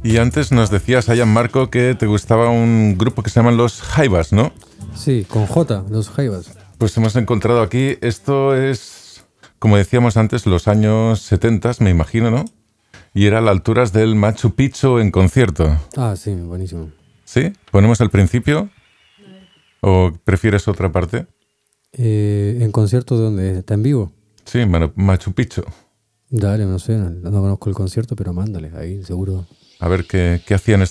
Y antes nos decías, Ayan Marco, que te gustaba un grupo que se llaman Los Jaivas, ¿no? Sí, con J, Los Jaivas. Pues hemos encontrado aquí, esto es, como decíamos antes, los años 70, me imagino, ¿no? Y era a las alturas del Machu Picchu en concierto. Ah, sí, buenísimo. ¿Sí? ¿Ponemos el principio? ¿O prefieres otra parte? ¿En concierto de dónde? ¿Está en vivo? Sí, Machu Picchu. Dale, no sé, no conozco el concierto, pero mándale, ahí seguro. A ver qué hacían